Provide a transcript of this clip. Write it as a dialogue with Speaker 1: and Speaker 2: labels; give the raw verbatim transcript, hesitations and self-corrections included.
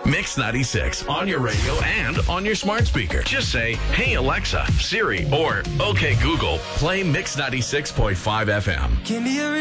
Speaker 1: Mix ninety-six on your radio and on your smart speaker. Just say, "Hey Alexa, Siri," or "Okay Google, play Mix ninety-six point five F M."
Speaker 2: Give me a